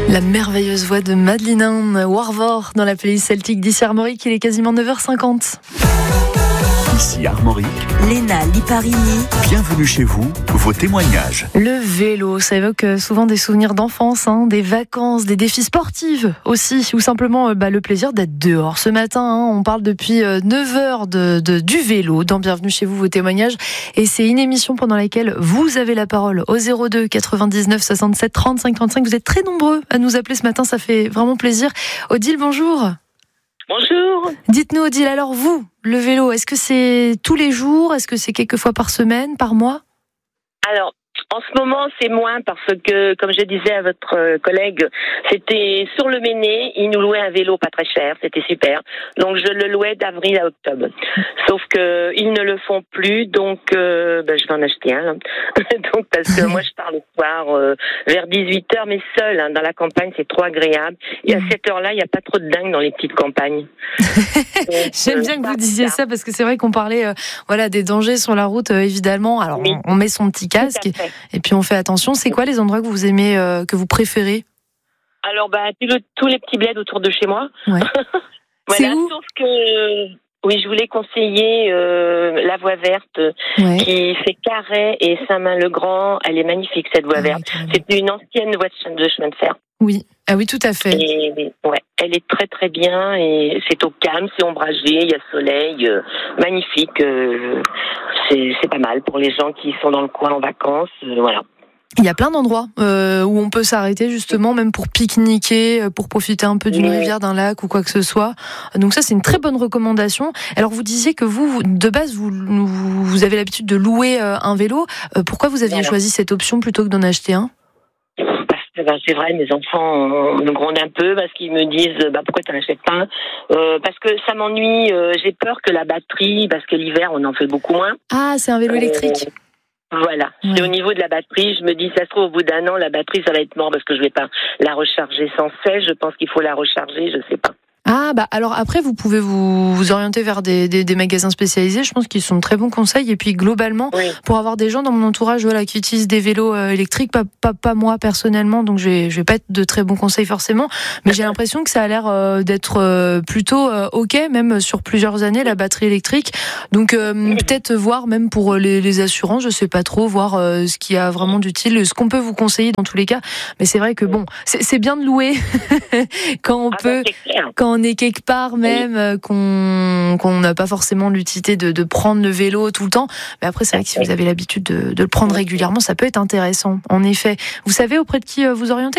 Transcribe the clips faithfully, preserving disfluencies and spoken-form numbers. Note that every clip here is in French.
La merveilleuse voix de Madeleine Warvor dans la playlist celtique d'ici Armorique, il est quasiment neuf heures cinquante. Ici Armorique, Léna Liparini. Bienvenue chez vous, vos témoignages. Le vélo, ça évoque souvent des souvenirs d'enfance, hein, des vacances, des défis sportifs aussi, ou simplement bah, le plaisir d'être dehors. Ce matin, hein, on parle depuis neuf heures de, de, du vélo dans Bienvenue chez vous, vos témoignages. Et c'est une émission pendant laquelle vous avez la parole au zéro deux quatre-vingt-dix-neuf soixante-sept trente-cinq trente-cinq. Vous êtes très nombreux à nous appeler ce matin, ça fait vraiment plaisir. Odile, bonjour. Bonjour. Dites-nous, Odile, alors vous, le vélo, est-ce que c'est tous les jours ? Est-ce que c'est quelques fois par semaine, par mois ? Alors, en ce moment, c'est moins parce que, comme je disais à votre collègue, c'était sur le Méné, ils nous louaient un vélo pas très cher, c'était super. Donc, je le louais d'avril à octobre. Sauf que ils ne le font plus, donc euh, ben, je vais en acheter un. Hein. donc, parce que moi, je pars le soir euh, vers dix-huit heures, mais seul, hein, dans la campagne, c'est trop agréable. Et à cette heure-là, il n'y a pas trop de dingue dans les petites campagnes. donc, J'aime bien que vous disiez ça, parce que c'est vrai qu'on parlait euh, voilà, des dangers sur la route, euh, évidemment. Alors, oui. on, on met son petit casque. Et puis on fait attention. C'est quoi les endroits que vous aimez, euh, que vous préférez ? Alors bah tous les petits bleds autour de chez moi. Ouais. voilà, c'est où ? Sauf que oui, je voulais conseiller euh, la voie verte ouais. qui fait Carhaix et Saint-Main-le-Grand. Elle est magnifique cette voie ah, verte. Ouais, c'est une ancienne voie de chemin de fer. Oui, ah oui, tout à fait. Et, ouais, elle est très très bien et c'est au calme, c'est ombragé, il y a soleil, euh, magnifique. Euh, c'est, c'est pas mal pour les gens qui sont dans le coin en vacances, euh, voilà. Il y a plein d'endroits euh, où on peut s'arrêter justement, même pour pique-niquer, pour profiter un peu d'une oui. rivière, d'un lac ou quoi que ce soit. Donc ça, c'est une très bonne recommandation. Alors vous disiez que vous, de base, vous, vous avez l'habitude de louer un vélo. Pourquoi vous aviez voilà. choisi cette option plutôt que d'en acheter un ? Ben, c'est vrai, mes enfants me grondent un peu parce qu'ils me disent bah, pourquoi tu n'en achètes pas euh, parce que ça m'ennuie, euh, j'ai peur que la batterie, parce que l'hiver on en fait beaucoup moins. Ah, c'est un vélo électrique. Euh, Voilà, ouais. C'est au niveau de la batterie, je me dis, ça se trouve au bout d'un an, la batterie, ça va être mort parce que je vais pas la recharger sans cesse, je pense qu'il faut la recharger, je sais pas. Ah, bah alors après, vous pouvez vous, vous orienter vers des, des, des magasins spécialisés, je pense qu'ils sont de très bons conseils, et puis globalement, oui. pour avoir des gens dans mon entourage voilà, qui utilisent des vélos euh, électriques, pas, pas, pas moi personnellement, donc je vais, je vais pas être de très bons conseils forcément, mais j'ai l'impression que ça a l'air euh, d'être euh, plutôt euh, ok, même sur plusieurs années, la batterie électrique, donc euh, peut-être voir même pour les, les assurances, je sais pas trop, voir euh, ce qu'il y a vraiment d'utile, ce qu'on peut vous conseiller dans tous les cas, mais c'est vrai que bon, c'est, c'est bien de louer quand on ah peut, ben quand on est quelque part même, oui. qu'on qu'on n'a pas forcément l'utilité de, de prendre le vélo tout le temps. Mais après, c'est vrai que si vous avez l'habitude de, de le prendre régulièrement, ça peut être intéressant. En effet. Vous savez auprès de qui vous orientez ?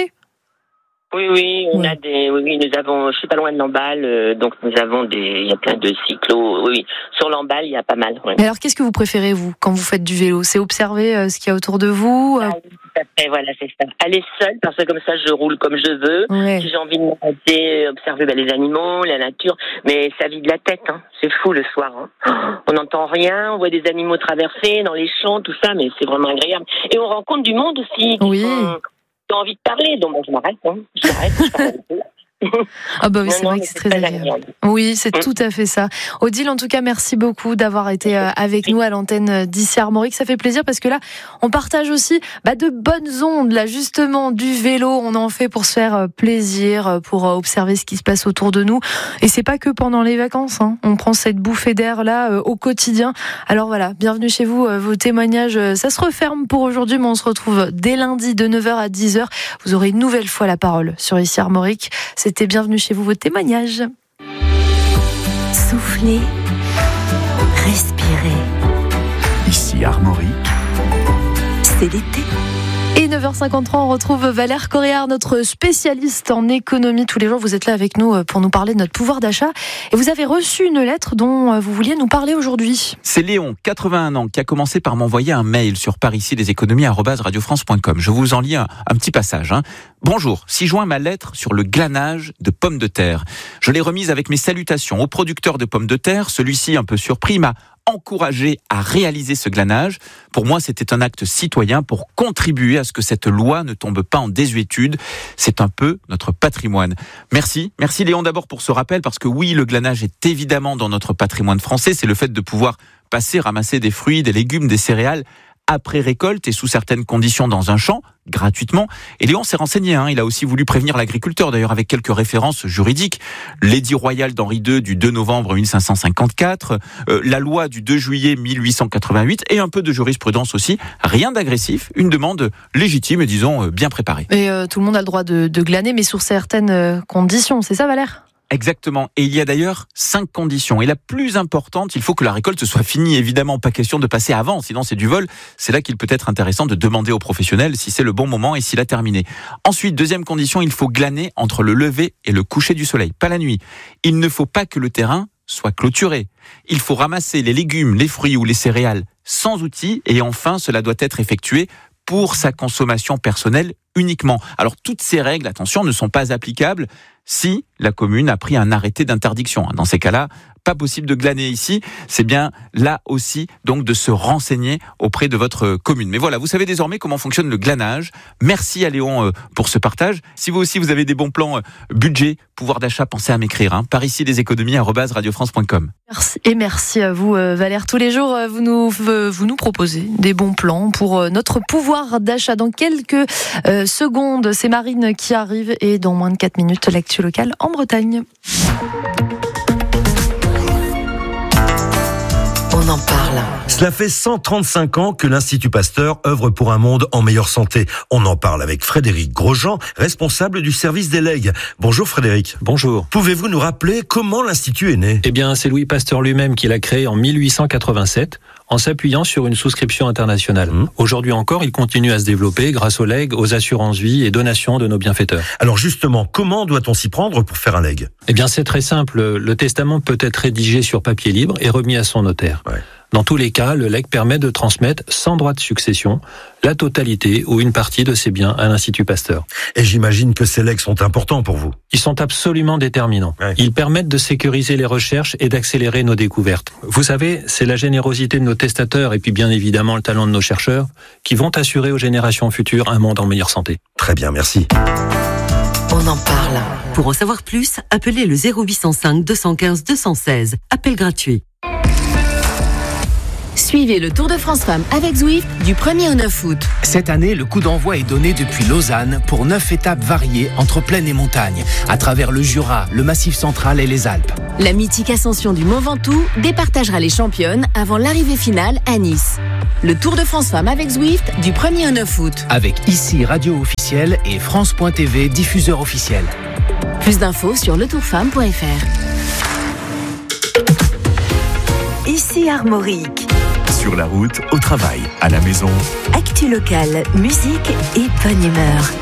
Oui, oui, on ouais. a des, oui, oui, nous avons, je suis pas loin de Lamballe, euh, donc nous avons des, il y a plein de cyclos, oui, oui. Sur Lamballe, il y a pas mal. Oui. Mais alors, qu'est-ce que vous préférez, vous, quand vous faites du vélo ? C'est observer euh, ce qu'il y a autour de vous euh... ah, oui, tout à fait, voilà, c'est ça. Aller seule, parce que comme ça, je roule comme je veux. Ouais. Si j'ai envie de m'arrêter, observer ben, les animaux, la nature, mais ça vide la tête, hein. C'est fou le soir. Hein. On n'entend rien, on voit des animaux traverser dans les champs, tout ça, mais c'est vraiment agréable. Et on rencontre du monde aussi. Oui. Sont... J'ai envie de parler, donc bon, je m'arrête, hein. je m'arrête, je parle un peu. Ah bah oui, c'est non, vrai non, que c'est, c'est très agréable. agréable. Oui, c'est mmh. tout à fait ça. Odile, en tout cas, merci beaucoup d'avoir été avec nous à l'antenne d'ici Armorique. Ça fait plaisir parce que là, on partage aussi bah, de bonnes ondes, là, justement, du vélo. On en fait pour se faire plaisir, pour observer ce qui se passe autour de nous. Et c'est pas que pendant les vacances, hein. On prend cette bouffée d'air là euh, au quotidien. Alors voilà, bienvenue chez vous. Euh, vos témoignages, euh, ça se referme pour aujourd'hui, mais on se retrouve dès lundi de neuf heures à dix heures. Vous aurez une nouvelle fois la parole sur ici Armorique. C'est C'était bienvenue chez vous, vos témoignages. Soufflez, respirez. Ici Armorique. C'est l'été. Et neuf heures cinquante-trois, on retrouve Valère Coréard, notre spécialiste en économie. Tous les jours, vous êtes là avec nous pour nous parler de notre pouvoir d'achat. Et vous avez reçu une lettre dont vous vouliez nous parler aujourd'hui. C'est Léon, quatre-vingt-un ans, qui a commencé par m'envoyer un mail sur pariciedeséconomies arobase radio france point com. Je vous en lis un, un petit passage. Hein. Bonjour, si joint ma lettre sur le glanage de pommes de terre. Je l'ai remise avec mes salutations au producteur de pommes de terre. Celui-ci, un peu surpris, m'a encouragé à réaliser ce glanage. Pour moi, c'était un acte citoyen pour contribuer à ce que cette loi ne tombe pas en désuétude. C'est un peu notre patrimoine. Merci. Merci Léon d'abord pour ce rappel, parce que oui, le glanage est évidemment dans notre patrimoine français. C'est le fait de pouvoir passer, ramasser des fruits, des légumes, des céréales après récolte et sous certaines conditions dans un champ, gratuitement. Et Léon s'est renseigné, hein. Il a aussi voulu prévenir l'agriculteur, d'ailleurs avec quelques références juridiques. L'édit royal d'Henri deux du deux novembre mille cinq cent cinquante-quatre, euh, la loi du deux juillet mille huit cent quatre-vingt-huit et un peu de jurisprudence aussi. Rien d'agressif, une demande légitime et disons euh, bien préparée. Et euh, tout le monde a le droit de, de glaner, mais sous certaines euh, conditions, c'est ça Valère ? Exactement. Et il y a d'ailleurs cinq conditions. Et la plus importante, il faut que la récolte soit finie. Évidemment, pas question de passer avant, sinon c'est du vol. C'est là qu'il peut être intéressant de demander aux professionnels si c'est le bon moment et s'il a terminé. Ensuite, deuxième condition, il faut glaner entre le lever et le coucher du soleil, pas la nuit. Il ne faut pas que le terrain soit clôturé. Il faut ramasser les légumes, les fruits ou les céréales sans outils. Et enfin, cela doit être effectué pour sa consommation personnelle uniquement. Alors toutes ces règles, attention, ne sont pas applicables si la commune a pris un arrêté d'interdiction. Dans ces cas-là, pas possible de glaner ici. C'est bien là aussi donc de se renseigner auprès de votre commune. Mais voilà, vous savez désormais comment fonctionne le glanage. Merci à Léon pour ce partage. Si vous aussi vous avez des bons plans budget, pouvoir d'achat, pensez à m'écrire. Hein. Par ici des économies arobase radio france point com. Merci et merci à vous Valère. Tous les jours vous nous vous nous proposez des bons plans pour notre pouvoir d'achat. Dans quelques euh, secondes, c'est Marine qui arrive et dans moins de quatre minutes l'actu locale en Bretagne. On en parle. Cela fait cent trente-cinq ans que l'Institut Pasteur œuvre pour un monde en meilleure santé. On en parle avec Frédéric Grosjean, responsable du service des legs. Bonjour Frédéric. Bonjour. Pouvez-vous nous rappeler comment l'Institut est né ? Eh bien, c'est Louis Pasteur lui-même qui l'a créé en mille huit cent quatre-vingt-sept, en s'appuyant sur une souscription internationale. Mmh. Aujourd'hui encore, il continue à se développer grâce aux legs, aux assurances-vie et donations de nos bienfaiteurs. Alors justement, comment doit-on s'y prendre pour faire un leg ? Eh bien, c'est très simple. Le testament peut être rédigé sur papier libre et remis à son notaire. Ouais. Dans tous les cas, le legs permet de transmettre sans droit de succession la totalité ou une partie de ses biens à l'Institut Pasteur. Et j'imagine que ces legs sont importants pour vous. Ils sont absolument déterminants. Ouais. Ils permettent de sécuriser les recherches et d'accélérer nos découvertes. Vous savez, c'est la générosité de nos testateurs et puis bien évidemment le talent de nos chercheurs qui vont assurer aux générations futures un monde en meilleure santé. Très bien, merci. On en parle. Pour en savoir plus, appelez le zéro huit cent cinq deux cent quinze deux cent seize. Appel gratuit. Suivez le Tour de France Femmes avec Zwift du premier au neuf août. Cette année, le coup d'envoi est donné depuis Lausanne pour neuf étapes variées entre plaine et montagne, à travers le Jura, le Massif central et les Alpes. La mythique ascension du Mont Ventoux départagera les championnes avant l'arrivée finale à Nice. Le Tour de France Femmes avec Zwift du premier au neuf août. Avec ici radio officielle et France point T V diffuseur officiel. Plus d'infos sur le tour femme point f r. Ici Armorique. Sur la route, au travail, à la maison. Actu locale, musique et bonne humeur.